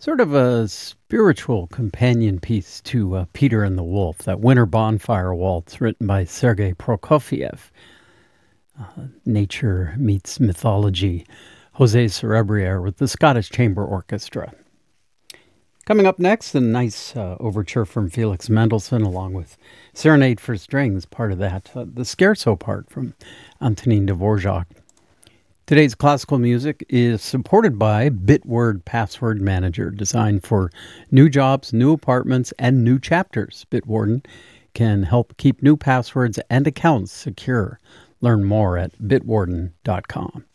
Sort of a spiritual companion piece to Peter and the Wolf, that Winter Bonfire Waltz written by Sergei Prokofiev. Nature meets mythology. Jose Cerebriere with the Scottish Chamber Orchestra. Coming up next, a nice overture from Felix Mendelssohn, along with Serenade for Strings, part of that, the Scherzo part from Antonin Dvorak. Today's classical music is supported by Bitword Password Manager, designed for new jobs, new apartments, and new chapters. Bitwarden can help keep new passwords and accounts secure. Learn more at bitwarden.com.